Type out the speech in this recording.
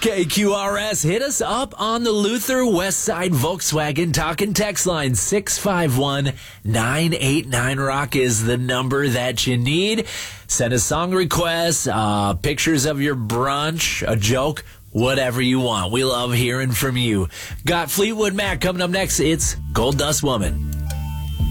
KQRS, hit us up on the Luther Westside Volkswagen talking text line 651-989-ROCK is the number that you need. Send us song requests, pictures of your brunch, a joke, whatever you want. We love hearing from you. Got Fleetwood Mac coming up next. It's Gold Dust Woman.